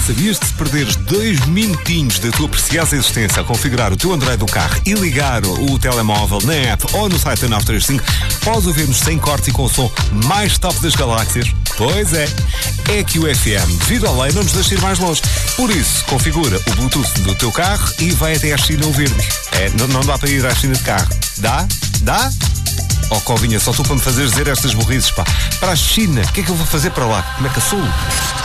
Sabias que se perderes 2 minutinhos da tua preciosa existência a configurar o teu Android do carro e ligar o telemóvel na app ou no site da 935, podes ouvir-nos sem cortes e com o som mais top das galáxias? Pois é. É que o FM, devido à lei, não nos deixa ir mais longe. Por isso, configura o Bluetooth do teu carro e vai até à China ouvir-nos. Não dá para ir à China de carro. Dá? Dá? Oh, Covinha, só tu para me fazer dizer estas burrices, pá. Para a China, o que é que eu vou fazer para lá? Como é que eu sou?